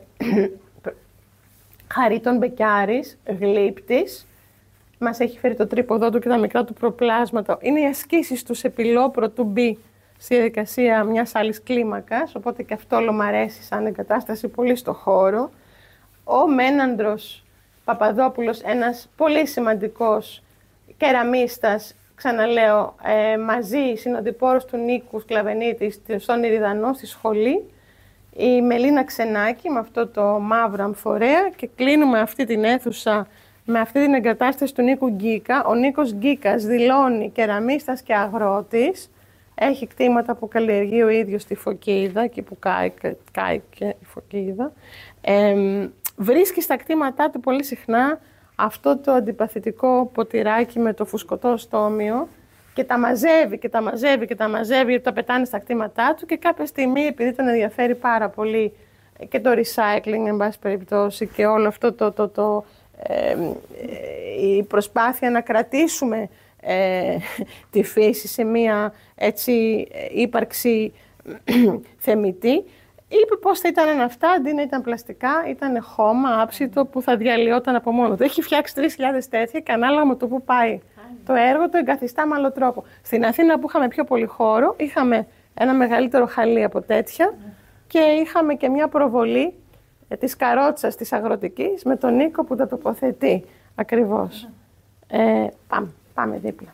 Χαρίτων Μπεκιάρης, γλύπτης, μας έχει φέρει το τρίποδό του και τα μικρά του προπλάσματα. Είναι οι ασκήσεις του σε πυλό πρωτού μπει στη διαδικασία μιας άλλης κλίμακας, οπότε και αυτό όλο μ' αρέσει σαν εγκατάσταση πολύ στο χώρο. Ο Μένανδρος Παπαδόπουλος, ένας πολύ σημαντικός κεραμίστας, ξαναλέω, ε, μαζί συνοδοιπόρος του Νίκου Σκλαβενίτη στον Ηριδανό στη σχολή. Η Μελίνα Ξενάκη με αυτό το μαύρο αμφορέα και κλείνουμε αυτή την αίθουσα με αυτή την εγκατάσταση του Νίκου Γκίκα. Ο Νίκος Γκίκας δηλώνει κεραμίστας και αγρότης. Έχει κτήματα που καλλιεργεί ο ίδιος στη Φωκίδα, εκεί που κάει, κάει και η Φωκίδα. Ε, βρίσκει στα κτήματά του πολύ συχνά αυτό το αντιπαθητικό ποτηράκι με το φουσκωτό στόμιο και τα μαζεύει και τα μαζεύει και τα μαζεύει γιατί τα πετάνε στα κτήματά του και κάποια στιγμή, επειδή τον ενδιαφέρει πάρα πολύ και το recycling, εν πάση περιπτώσει, και όλο αυτό το, το, το, ε, η προσπάθεια να κρατήσουμε ε, τη φύση σε μία έτσι ύπαρξη θεμιτή, είπε πώς θα ήταν αυτά, αντί να ήταν πλαστικά, ήταν χώμα άψητο που θα διαλυόταν από μόνο του. Έχει φτιάξει τρεις χιλιάδες τέτοια και ανάλογα με το που πάει το έργο το εγκαθιστά με άλλο τρόπο. Στην Αθήνα που είχαμε πιο πολύ χώρο, είχαμε ένα μεγαλύτερο χαλί από τέτοια και είχαμε και μια προβολή της καρότσας της αγροτικής με τον Νίκο που τα τοποθετεί ακριβώς. Ε, πάμε, πάμε δίπλα.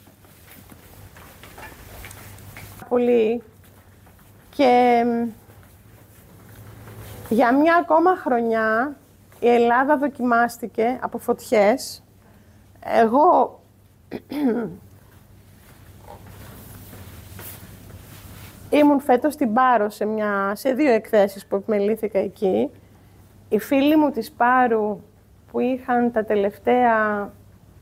Πολύ και για μια ακόμα χρονιά η Ελλάδα δοκιμάστηκε από φωτιές. Εγώ ήμουν φέτος στην Πάρο σε, μια, σε δύο εκθέσεις που επιμελήθηκα εκεί. Οι φίλοι μου της Πάρου που είχαν τα τελευταία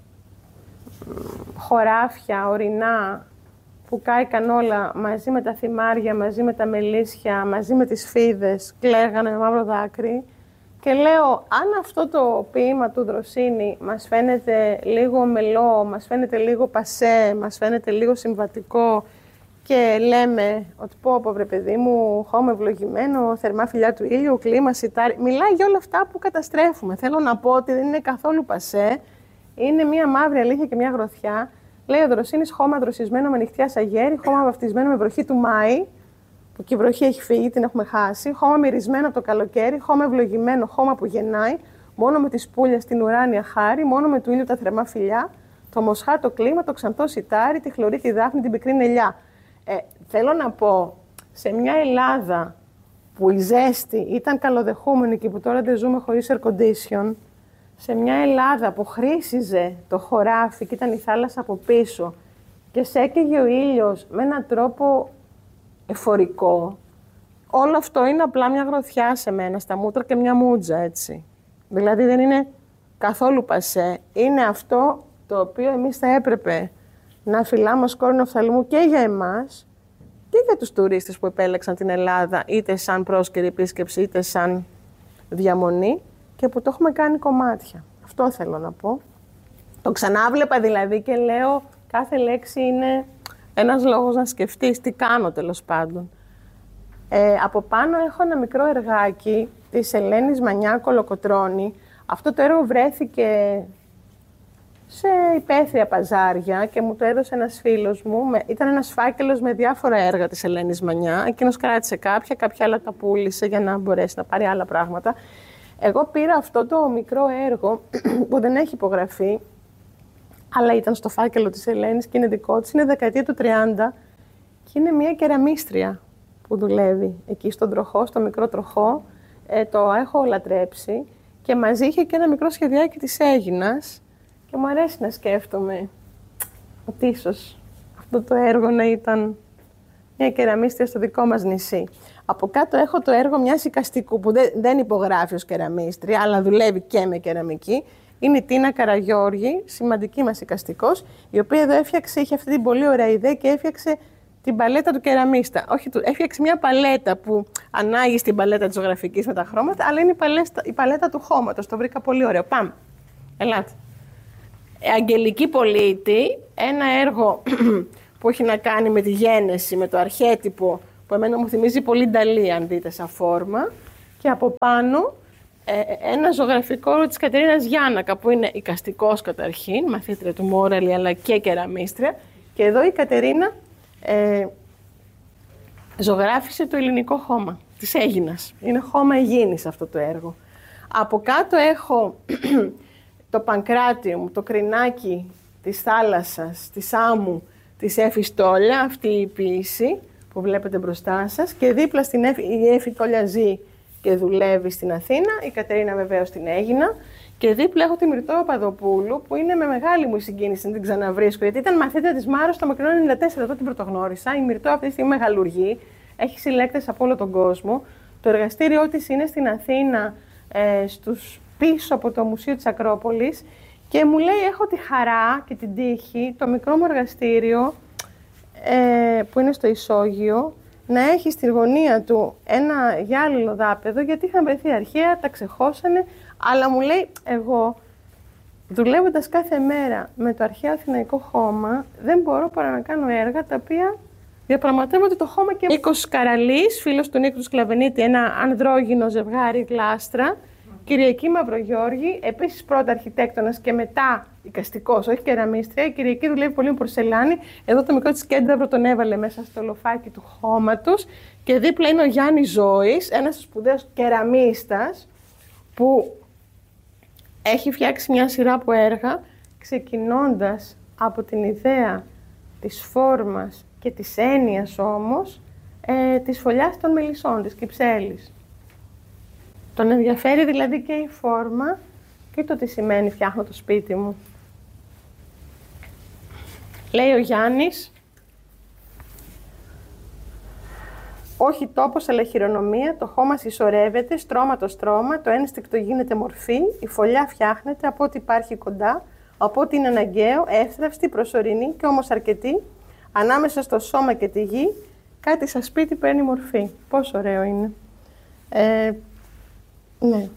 χωράφια, ορεινά, που κάηκαν όλα μαζί με τα θυμάρια, μαζί με τα μελίσια, μαζί με τις φίδες, κλαίγανε με μαύρο δάκρυ. Και λέω, αν αυτό το ποίημα του Δροσίνη μας φαίνεται λίγο μελό, μας φαίνεται λίγο πασέ, μας φαίνεται λίγο συμβατικό και λέμε ότι πω, πω βρε παιδί μου, χώμα ευλογημένο, θερμά φιλιά του ήλιου, κλίμα, σιτάρι. Μιλάει για όλα αυτά που καταστρέφουμε. Θέλω να πω ότι δεν είναι καθόλου πασέ. Είναι μία μαύρη αλήθεια και μία γροθιά. Λέει ο Δροσίνης, χώμα δροσισμένο με νυχτιά σαγέρι, χώμα βαφτισμένο με βροχή του Μάη, που και η βροχή έχει φύγει, την έχουμε χάσει, χώμα μυρισμένο από το καλοκαίρι, χώμα ευλογημένο, χώμα που γεννάει, μόνο με τις πουλιες στην ουράνια χάρη, μόνο με του ήλιου τα θερμά φιλιά, το μοσχά, το κλίμα, το ξανθό σιτάρι, τη χλωρή, τη δάφνη, την πικρή νελιά. Ε, θέλω να πω, σε μια Ελλάδα που η ζέστη ήταν καλοδεχούμενη και που τώρα δεν ζούμε χωρίς air condition, σε μια Ελλάδα που χρήσιζε το χωράφι και ήταν η θάλασσα από πίσω και σέκαιγε ο ήλιος με έναν τρόπο εφορικό, όλο αυτό είναι απλά μια γροθιά σε μένα, στα μούτρα και μια μούτζα, έτσι. Δηλαδή δεν είναι καθόλου πασέ. Είναι αυτό το οποίο εμείς θα έπρεπε να φυλάμε ως κόρνο οφθαλμού και για εμάς και για τους τουρίστες που επέλεξαν την Ελλάδα, είτε σαν πρόσκαιρη επίσκεψη, είτε σαν διαμονή, και που το έχουμε κάνει κομμάτια. Αυτό θέλω να πω. Το ξανάβλεπα δηλαδή και λέω κάθε λέξη είναι ένας λόγος να σκεφτείς τι κάνω τέλος πάντων. Ε, από πάνω έχω ένα μικρό εργάκι της Ελένης Μανιά Κολοκοτρώνη. Αυτό το έργο βρέθηκε σε υπαίθρια παζάρια και μου το έδωσε ένας φίλος μου. Με, ήταν ένας φάκελος με διάφορα έργα της Ελένης Μανιά. Εκείνος κράτησε κάποια, κάποια άλλα τα πούλησε για να μπορέσει να πάρει άλλα πράγματα. Εγώ πήρα αυτό το μικρό έργο που δεν έχει υπογραφεί, αλλά ήταν στο φάκελο της Ελένης και είναι δικό της, είναι δεκαετία του τριάντα και είναι μια κεραμίστρια που δουλεύει εκεί στον τροχό, στο μικρό τροχό. Ε, το έχω λατρέψει και μαζί είχε και ένα μικρό σχεδιάκι της Αίγινας και μου αρέσει να σκέφτομαι ότι ίσως αυτό το έργο να ήταν μια κεραμίστρια στο δικό μας νησί. Από κάτω έχω το έργο μιας εικαστικού που δεν, δεν υπογράφει ως κεραμίστρια, αλλά δουλεύει και με κεραμική. Είναι η Τίνα Καραγιώργη, σημαντική μας εικαστικός, η οποία εδώ έφτιαξε, είχε αυτή την πολύ ωραία ιδέα και έφτιαξε την παλέτα του κεραμίστα. Όχι, έφτιαξε μια παλέτα που ανάγει στην παλέτα της ζωγραφικής με τα χρώματα, αλλά είναι η παλέτα, η παλέτα του χώματος. Το βρήκα πολύ ωραίο. Πάμε. Ελάτε. Αγγελική Πολίτη, ένα έργο που έχει να κάνει με τη γένεση, με το αρχέτυπο, που εμένα μου θυμίζει πολύ Νταλή, αν δείτε σαν φόρμα. Και από πάνω ε, ένα ζωγραφικό έργο της Κατερίνας Γιάννακα, που είναι εικαστικός καταρχήν, μαθήτρια του Μόραλη, αλλά και κεραμίστρια. Και εδώ η Κατερίνα ε, ζωγράφισε το ελληνικό χώμα της Αίγινας. Είναι χώμα Αιγίνης αυτό το έργο. Από κάτω έχω το Πανκράτιο, το κρινάκι της θάλασσας, της άμμου, της Έφη Στόλια, αυτή η ποίηση που βλέπετε μπροστά σας. Και δίπλα στην Έφη, η Έφη Στόλια ζει και δουλεύει στην Αθήνα, η Κατερίνα βεβαίως στην Αίγινα. Και δίπλα έχω τη Μυρτώ Παπαδοπούλου, που είναι με μεγάλη μου συγκίνηση να την ξαναβρίσκω, γιατί ήταν μαθήτρια της Μάρος στο Μακρινό ενενήντα τέσσερα, τότε την πρωτογνώρισα. Η Μυρτώ αυτή τη στιγμή μεγαλουργεί, έχει συλλέκτες από όλο τον κόσμο. Το εργαστήριό της είναι στην Αθήνα, ε, στους, πίσω από το Μουσείο της Ακρόπολης. Και μου λέει, έχω τη χαρά και την τύχη, το μικρό μου εργαστήριο, ε, που είναι στο Ισόγειο, να έχει στη γωνία του ένα γυάλινο δάπεδο, γιατί είχαν βρεθεί αρχαία, τα ξεχώσανε, αλλά μου λέει, εγώ, δουλεύοντας κάθε μέρα με το αρχαίο Αθηναϊκό χώμα, δεν μπορώ παρά να κάνω έργα τα οποία διαπραγματεύονται το χώμα. Και Νίκος Καραλής, φίλος του Νίκου του Σκλαβενίτη, ένα ανδρόγυνο ζευγάρι γλάστρα, Κυριακή Μαυρογιώργη, επίσης πρώτα αρχιτέκτονας και μετά εικαστικός, όχι κεραμίστρια. Η Κυριακή δουλεύει πολύ με πορσελάνη. Εδώ το μικρό της κέντραυρο τον έβαλε μέσα στο λοφάκι του χώματος. Και δίπλα είναι ο Γιάννης Ζώης, ένας σπουδαίος κεραμίστας, που έχει φτιάξει μια σειρά από έργα, ξεκινώντας από την ιδέα της φόρμας και της έννοιας όμως, ε, της φωλιάς των μελισσών, της κυψέλης. Τον ενδιαφέρει δηλαδή και η φόρμα και το τι σημαίνει φτιάχνω το σπίτι μου. Λέει ο Γιάννης, όχι τόπος αλλά χειρονομία, το χώμα συσσωρεύεται, στρώμα το στρώμα, το ένστικτο γίνεται μορφή, η φωλιά φτιάχνεται από ό,τι υπάρχει κοντά, από ό,τι είναι αναγκαίο, εύθραυστη, προσωρινή και όμως αρκετή, ανάμεσα στο σώμα και τη γη, κάτι σαν σπίτι παίρνει μορφή. Πόσο ωραίο είναι. Ε, ναι.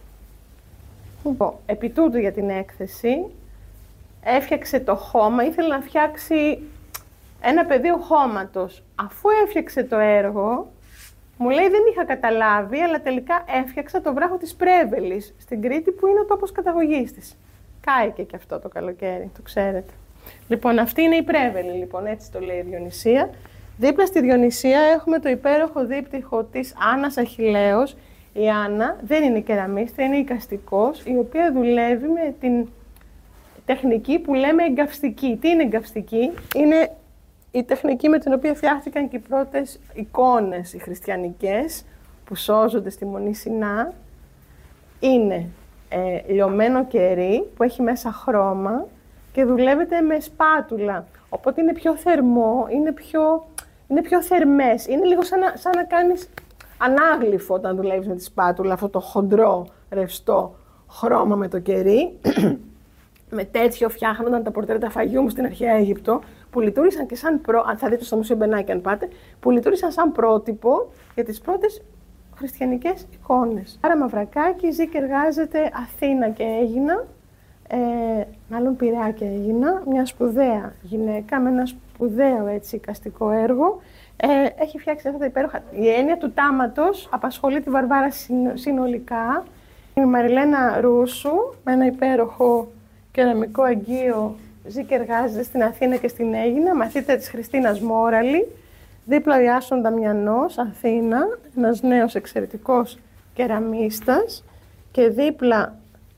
Λοιπόν, επί τούτου για την έκθεση, έφτιαξε το χώμα, ήθελε να φτιάξει ένα πεδίο χώματος. Αφού έφτιαξε το έργο, μου λέει δεν είχα καταλάβει, αλλά τελικά έφτιαξα το βράχο της Πρέβελης, στην Κρήτη, που είναι ο τόπος καταγωγής της. Κάηκε και αυτό το καλοκαίρι, το ξέρετε. Λοιπόν, αυτή είναι η Πρέβελη, λοιπόν, έτσι το λέει η Διονυσία. Δίπλα στη Διονυσία έχουμε το υπέροχο δίπτυχο της Άννας Αχιλλέως. Η Άννα δεν είναι κεραμίστρια, είναι εικαστικός, η οποία δουλεύει με την τεχνική που λέμε εγκαυστική. Τι είναι εγκαυστική? Είναι η τεχνική με την οποία φτιάχτηκαν και οι πρώτες εικόνες οι χριστιανικές που σώζονται στη Μονή Σινά. Είναι ε, λιωμένο κερί που έχει μέσα χρώμα και δουλεύεται με σπάτουλα. Οπότε είναι πιο θερμό, είναι πιο, είναι πιο θερμές. Είναι λίγο σαν να, σαν να κάνεις ανάγλυφο όταν δουλεύεις με τη σπάτουλα, αυτό το χοντρό, ρευστό χρώμα με το κερί. Με τέτοιο φτιάχνονταν τα πορτρέτα Φαγιούμ στην αρχαία Αίγυπτο, που λειτουργήσαν και σαν προ... αν θα δείτε στο Μουσείο Μπενάκη αν πάτε, που λειτουργήσαν σαν πρότυπο για τις πρώτες χριστιανικές εικόνες. Άρα Μαυρακάκη ζει και εργάζεται Αθήνα και Αίγινα, ε, μάλλον Πειραιά και Αίγινα, μια σπουδαία γυναίκα με ένα σπουδαίο έτσι εικαστικό έργο. Ε, έχει φτιάξει αυτά τα υπέροχα. Η έννοια του τάματος απασχολεί τη Βαρβάρα συνολικά. Η Μαριλένα Ρούσου, με ένα υπέροχο κεραμικό αγγείο, ζει και εργάζεται στην Αθήνα και στην Αίγινα, μαθήτρια της Χριστίνας Μόραλη. Δίπλα ο Ιάσον Δαμιανός, Αθήνα, ένας νέος εξαιρετικός κεραμίστας. Και δίπλα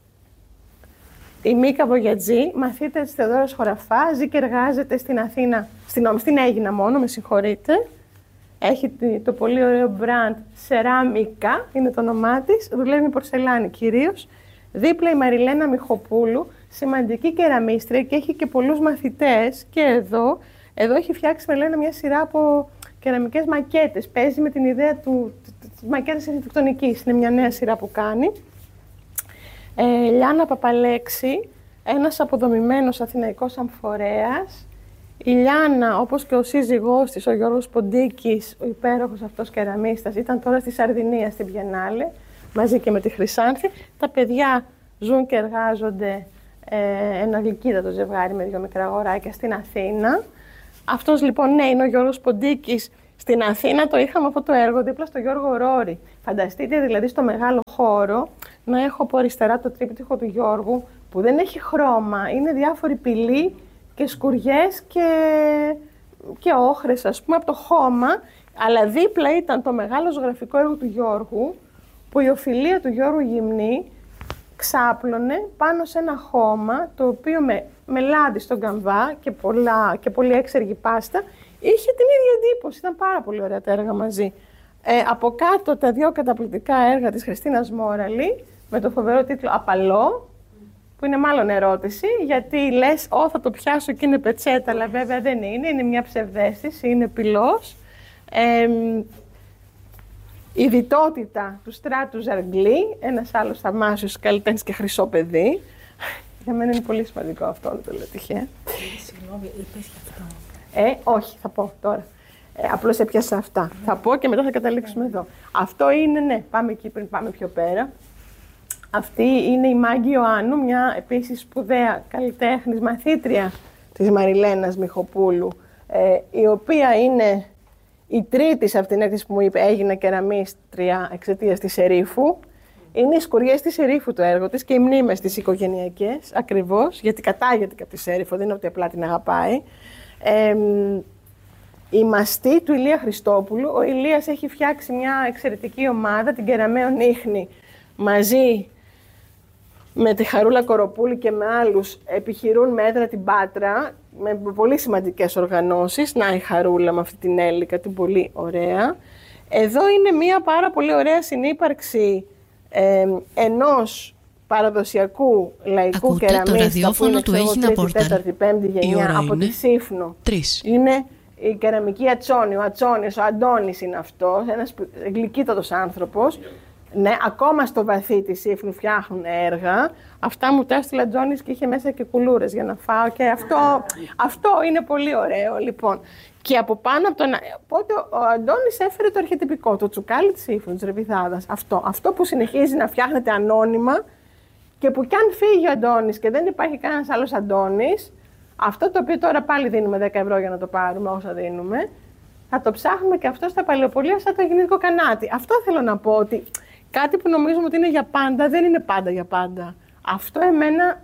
η Μίκα Βογιατζή, μαθήτρια της Θεοδόρας Χωραφά, ζει και εργάζεται στην Αθήνα, στην, στην Αίγινα μόνο, με συγχωρείτε. Έχει το πολύ ωραίο μπραντ Σεράμικα, είναι το όνομά της, δουλεύει με πορσελάνη κυρίως. Δίπλα η Μαριλένα Μιχοπούλου, σημαντική κεραμίστρια και έχει και πολλούς μαθητές. Και εδώ, εδώ έχει φτιάξει με λένε μια σειρά από κεραμικές μακέτες. Παίζει με την ιδέα του, της μακέτας αρχιτεκτονικής. Είναι μια νέα σειρά που κάνει. Ε, Λιάννα Παπαλέξη, ένας αποδομημένος αθηναϊκός αμφορέας. Η Λιάννα, όπως και ο σύζυγός της, ο Γιώργος Ποντίκης, ο υπέροχος αυτός κεραμίστας, ήταν τώρα στη Σαρδινία, στην Πιενάλε, μαζί και με τη Χρυσάνθη. Τα παιδιά ζουν και εργάζονται, ε, ένα γλυκύτατο ζευγάρι με δύο μικρά αγοράκια στην Αθήνα. Αυτός λοιπόν, ναι, είναι ο Γιώργος Ποντίκης. Στην Αθήνα το είχαμε αυτό το έργο δίπλα στο Γιώργο Ρόρη. Φανταστείτε δηλαδή στο μεγάλο χώρο να έχω από αριστερά το τρίπτυχο του Γιώργου που δεν έχει χρώμα, είναι διάφοροι πυλοί και σκουριές και, και όχρες, ας πούμε, από το χώμα, αλλά δίπλα ήταν το μεγάλο ζωγραφικό έργο του Γιώργου που η οφειλία του Γιώργου Γυμνή ξάπλωνε πάνω σε ένα χώμα το οποίο με, με λάδι στον καμβά και, πολλά, και πολύ έξεργη πάστα είχε την ίδια εντύπωση. Ήταν πάρα πολύ ωραία τα έργα μαζί. Ε, από κάτω τα δύο καταπληκτικά έργα της Χριστίνας Μόραλη με το φοβερό τίτλο «Απαλό», που είναι μάλλον ερώτηση, γιατί λες «Ω, θα το πιάσω και είναι πετσέτα», αλλά βέβαια δεν είναι, είναι μια ψευδαίσθηση, είναι πυλός. Ε, η διτότητα του Στράτου Ζαργκλή, ένας άλλος θαυμάσιος καλλιτέχνης και χρυσό παιδί. Για μένα είναι πολύ σημαντικό αυτό, δεν το λέω τυχαία. Συγγνώμη, είπες για αυτό. Ε, όχι, θα πω τώρα. Ε, απλώς έπιασα αυτά. Mm. Θα πω και μετά θα καταλήξουμε mm. εδώ. Αυτό είναι, ναι, πάμε εκεί πριν πάμε πιο πέρα. Αυτή είναι η Μάγκη Ιωάννου, μια επίσης σπουδαία καλλιτέχνης, μαθήτρια της Μαριλένας Μιχοπούλου, ε, η οποία είναι η τρίτη σε αυτήν την έκθεση που μου είπε έγινα κεραμίστρια εξαιτίας της Σερίφου. Είναι οι σκουριές της Σερίφου το έργο της και οι μνήμες της οικογενειακές, ακριβώς, γιατί κατάγεται και από τη Σερίφου, δεν είναι ότι απλά την αγαπάει. Ε, η μαστή του Ηλία Χριστόπουλου. Ο Ηλίας έχει φτιάξει μια εξαιρετική ομάδα, την Κεραμαίο Ίχνη, μαζί με τη Χαρούλα Κοροπούλη και με άλλους, επιχειρούν με έδρα την Πάτρα, με πολύ σημαντικές οργανώσεις. Να η Χαρούλα με αυτή την Έλικα, την πολύ ωραία. Εδώ είναι μια πάρα πολύ ωραία συνύπαρξη ε, ενός παραδοσιακού λαϊκού ακούτε κεραμίστα που είναι τρίτη, τέταρτη, πέμπτη γενιά από τη Σύφνο. Τρεις. Είναι η κεραμική Ατσόνη, ο Ατσόνης, ο Αντώνης είναι αυτός, ένας γλυκύτατος άνθρωπος. Ναι, ακόμα στο βαθύ της Σύφνου φτιάχνουν έργα. Αυτά μου τα έστειλε ο Αντώνης και είχε μέσα και κουλούρες για να φάω και αυτό, αυτό είναι πολύ ωραίο, λοιπόν. Και από πάνω από τον... Οπότε ο Αντώνης έφερε το αρχετυπικό, το τσουκάλι της Σύφνου, της Ρεβιδάδας. Αυτό, αυτό που συνεχίζει να φτιάχνεται ανώνυμα και που κι αν φύγει ο Αντώνης και δεν υπάρχει κανένας άλλος Αντώνης, αυτό το οποίο τώρα πάλι δίνουμε δέκα ευρώ για να το πάρουμε, όσα δίνουμε, θα το ψάχνουμε και αυτό στα παλαιοπολία σαν το γεννητικό κανάτι. Αυτό θέλω να πω, ότι κάτι που νομίζουμε ότι είναι για πάντα, δεν είναι πάντα για πάντα. Αυτό εμένα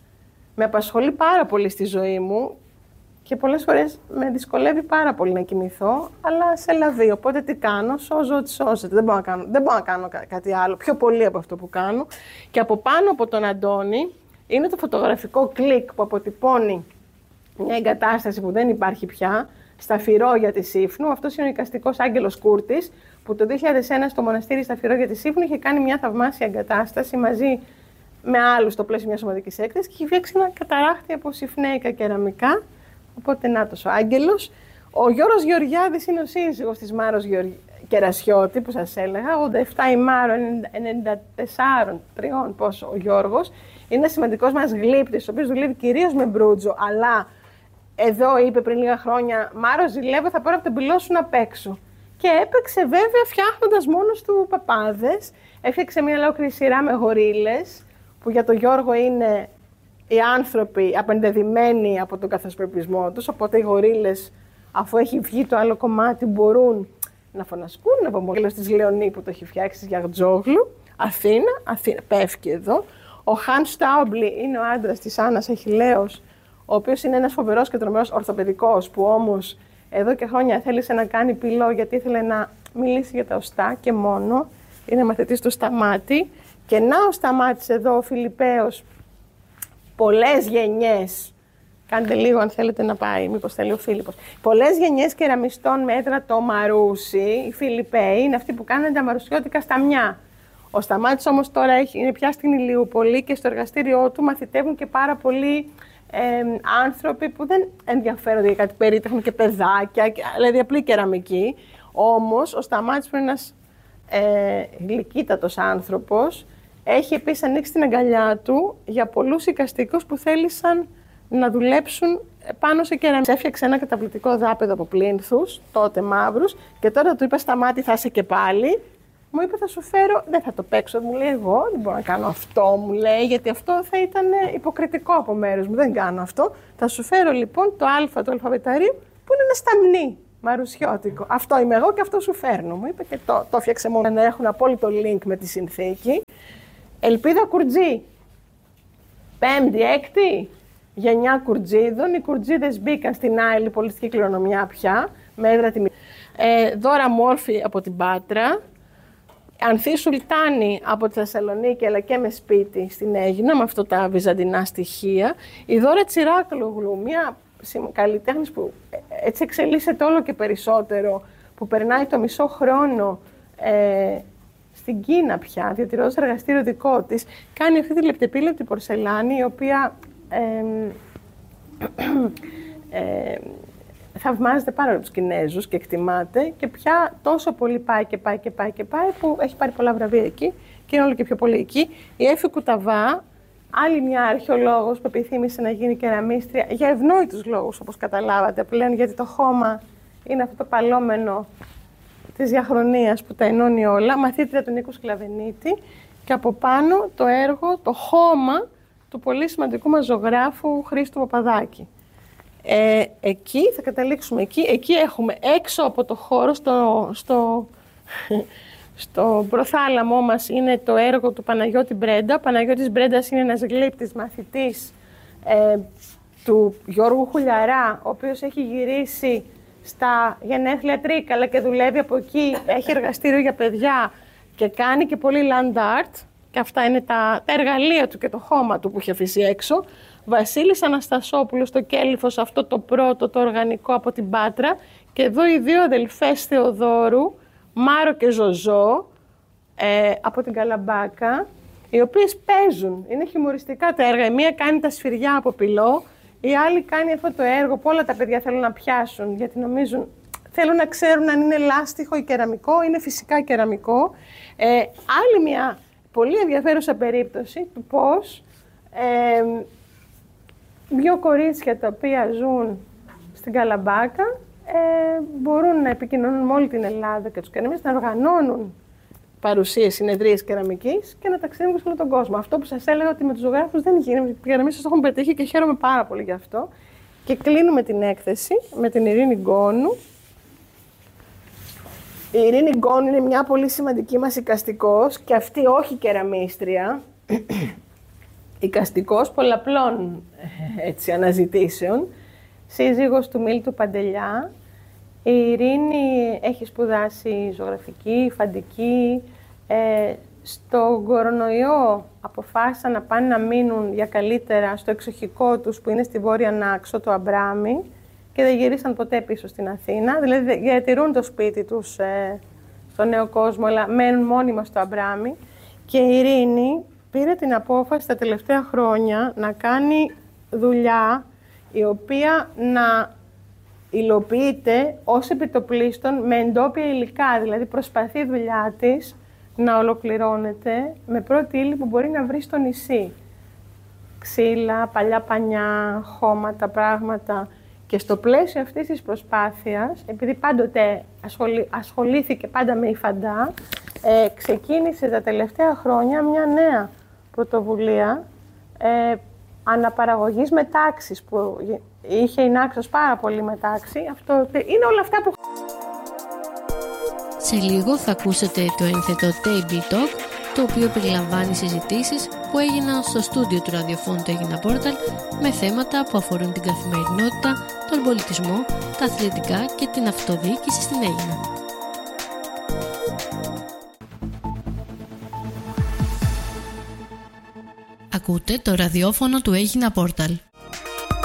με απασχολεί πάρα πολύ στη ζωή μου και πολλές φορές με δυσκολεύει πάρα πολύ να κοιμηθώ, αλλά σε λαβεί. Οπότε τι κάνω, σώζω ό,τι σώζεται. Δεν μπορώ να κάνω, δεν μπορώ να κάνω κά- κάτι άλλο, πιο πολύ από αυτό που κάνω. Και από πάνω από τον Αντώνη είναι το φωτογραφικό κλικ που αποτυπώνει μια εγκατάσταση που δεν υπάρχει πια, στα Φυρόγια της Σύφνου. Αυτός είναι ο εικαστικός Άγγελος Κούρτης, που το δύο χιλιάδες ένα στο μοναστήρι στα Φυρόγια της Σύφνου είχε κάνει μια θαυμάσια εγκατάσταση μαζί με άλλους στο πλαίσιο μιας ομαδικής έκθεσης και είχε φτιάξει ένα καταράχτη από συφνέικα κεραμικά. Οπότε νάτος ο Άγγελος. Ο Γιώργος Γεωργιάδης είναι ο σύζυγος της Μάρος Γεωργ... Κερασιώτη, που σας έλεγα, ογδόντα επτά η Μάρο, ενενήντα τέσσερα, τριών πόσο ο Γιώργος. Είναι ένας σημαντικός μας γλύπτης, ο οποίος δουλεύει κυρίως με μπρούτζο, αλλά εδώ είπε πριν λίγα χρόνια, Μάρο, ζηλεύω, θα πάρω από τον πυλό σου να παίξω. Και έπαιξε βέβαια φτιάχνοντας μόνος του παπάδες. Έφτιαξε μια ολόκληρη σειρά με γορίλες, που για τον Γιώργο είναι οι άνθρωποι απεντεδειμένοι από τον καθασπρεπισμό τους. Οπότε οι γορίλες, αφού έχει βγει το άλλο κομμάτι, μπορούν να φωνασκούν. Από μόλις της Λεωνή που το έχει φτιάξει της Γιαγτζόγλου. Αθήνα, Αθήνα, πέφτει εδώ. Ο Χαν Στάουμπλι είναι ο άντρας της Άννας Αχιλλέως, ο οποίος είναι ένας φοβερός και τρομερός ορθοπαιδικός, που όμως εδώ και χρόνια θέλησε να κάνει πυλό γιατί ήθελε να μιλήσει για τα οστά και μόνο. Είναι μαθητής του Σταμάτη. Και να ο Σταμάτης εδώ, ο Φιλιππέος, πολλές γενιές. Κάντε λίγο αν θέλετε να πάει, μήπως θέλει ο Φίλιππος. Πολλές γενιές κεραμιστών με έδρα το Μαρούσι, οι Φιλιππέοι, είναι αυτοί που κάνουν τα μαρουσιώτικα σταμιά. Ο Σταμάτης όμως τώρα έχει, είναι πια στην Ηλιούπολη και στο εργαστήριό του μαθητεύουν και πάρα πολλοί ε, άνθρωποι που δεν ενδιαφέρονται για κάτι περίτεχνο και παιδάκια, δηλαδή απλή κεραμική. Όμως ο Σταμάτης που είναι ένας ε, γλυκύτατος άνθρωπος, έχει επίσης ανοίξει την αγκαλιά του για πολλούς εικαστικούς που θέλησαν να δουλέψουν πάνω σε κεραμική. Έφτιαξε ένα καταπληκτικό δάπεδο από πλήνθους, τότε μαύρους, και τώρα του είπα Σταμάτη, θα είσαι και πάλι. Μου είπε θα σου φέρω, δεν θα το παίξω, μου λέει εγώ, δεν μπορώ να κάνω αυτό, μου λέει, γιατί αυτό θα ήταν υποκριτικό από μέρους μου, δεν κάνω αυτό. Θα σου φέρω λοιπόν το α του αλφαβηταρίου που είναι ένα σταμνί μαρουσιώτικο. Αυτό είμαι εγώ και αυτό σου φέρνω. Μου είπε και το, το φτιάξε μόνο να έχουν απόλυτο link με τη συνθήκη. Ελπίδα Κουρτζή. Πέμπτη, έκτη γενιά Κουρτζίδων. Οι Κουρτζίδες μπήκαν στην άλλη πολιτική κληρονομιά πια, με έδρα τη ε, Δώρα Μόρφη από την Πάτρα. Ανθή Σουλτάνη από τη Θεσσαλονίκη, αλλά και με σπίτι στην Αίγινα, με αυτά τα βυζαντινά στοιχεία. Η Δώρα Τσιράκλογλου, μια καλλιτέχνης που έτσι εξελίσσεται όλο και περισσότερο, που περνάει το μισό χρόνο ε, στην Κίνα πια, διατηρώντας εργαστήριο δικό της, κάνει αυτή τη λεπτεπίλεπτη πορσελάνη, η οποία ε, ε, θαυμάζεται πάρα από τους Κινέζους και εκτιμάται, και πια τόσο πολύ πάει και πάει και πάει και πάει, που έχει πάρει πολλά βραβεία εκεί και είναι όλο και πιο πολύ εκεί. Η Έφη Κουταβά, άλλη μια αρχαιολόγος που επιθύμησε να γίνει κεραμίστρια, για ευνόητους λόγους, όπως καταλάβατε, πλέον, γιατί το χώμα είναι αυτό το παλόμενο της διαχρονίας που τα ενώνει όλα, μαθήτρια του Νίκου Σκλαβενίτη, και από πάνω το έργο, το χώμα του πολύ σημαντικού μας ζωγράφου Χρήστου Παπαδάκη. Ε, εκεί, θα καταλήξουμε εκεί, εκεί έχουμε έξω από το χώρο, στο, στο, στο προθάλαμό μας, είναι το έργο του Παναγιώτη Μπρέντα. Ο Παναγιώτης Μπρέντας είναι ένας γλύπτης μαθητής ε, του Γιώργου Χουλιαρά, ο οποίος έχει γυρίσει στα γενέθλια Τρίκαλα και δουλεύει από εκεί, έχει εργαστήριο για παιδιά και κάνει και πολύ land art, και αυτά είναι τα, τα εργαλεία του και το χώμα του που έχει αφήσει έξω. Βασίλης Αναστασόπουλος στο Κέλυφος, αυτό το πρώτο, το οργανικό από την Πάτρα, και εδώ οι δύο αδελφές Θεοδόρου, Μάρο και Ζωζό, ε, από την Καλαμπάκα, οι οποίες παίζουν, είναι χιουμοριστικά τα έργα. Η μία κάνει τα σφυριά από πυλό, η άλλη κάνει αυτό το έργο που όλα τα παιδιά θέλουν να πιάσουν, γιατί νομίζουν, θέλουν να ξέρουν αν είναι λάστιχο ή κεραμικό, είναι φυσικά κεραμικό. Ε, άλλη μια πολύ ενδιαφέρουσα περίπτωση του πώς ε, δύο κορίτσια τα οποία ζουν στην Καλαμπάκα ε, μπορούν να επικοινωνούν με όλη την Ελλάδα και τους κεραμίστες, να οργανώνουν παρουσίες, συνεδρίες κεραμικής και να ταξιδεύουν σε όλο τον κόσμο. Αυτό που σας έλεγα ότι με τους ζωγράφους δεν γίνεται. Οι κεραμίστες το έχουν πετύχει και χαίρομαι πάρα πολύ γι' αυτό. Και κλείνουμε την έκθεση με την Ειρήνη Γκόνου. Η Ειρήνη Γκόνου είναι μια πολύ σημαντική μας εικαστικός, και αυτή όχι κεραμίστρια. Εικαστικός πολλαπλών έτσι, αναζητήσεων, σύζυγος του Μίλτου Παντελιά. Η Ειρήνη έχει σπουδάσει ζωγραφική, φαντική. Ε, στο κορονοϊό αποφάσισαν να πάνε να μείνουν για καλύτερα στο εξοχικό τους που είναι στη Βόρεια Νάξο, το Αμπράμι, και δεν γυρίσαν ποτέ πίσω στην Αθήνα. Δηλαδή διατηρούν το σπίτι τους ε, στο νέο κόσμο, αλλά μένουν μόνιμα στο Αμπράμι. Και η Ειρήνη πήρε την απόφαση τα τελευταία χρόνια να κάνει δουλειά η οποία να υλοποιείται ως επιτοπλίστων με εντόπια υλικά. Δηλαδή προσπαθεί η δουλειά της να ολοκληρώνεται με πρώτη ύλη που μπορεί να βρει στο νησί. Ξύλα, παλιά πανιά, χώματα, πράγματα. Και στο πλαίσιο αυτής της προσπάθειας, επειδή πάντοτε ασχολη... ασχολήθηκε πάντα με υφαντά, ε, ξεκίνησε τα τελευταία χρόνια μια νέα πρωτοβουλία ε, αναπαραγωγής μετάξης, που είχε η Νάξος πάρα πολύ μετάξη. Αυτό είναι όλα αυτά που... Σε λίγο θα ακούσετε το ένθετο Table Talk, το οποίο περιλαμβάνει συζητήσεις που έγιναν στο στούντιο του ραδιοφώνου του Αίγινα Πόρταλ με θέματα που αφορούν την καθημερινότητα, τον πολιτισμό, τα αθλητικά και την αυτοδιοίκηση στην Αίγινα. Ακούτε το ραδιόφωνο του Αίγινα Πόρταλ.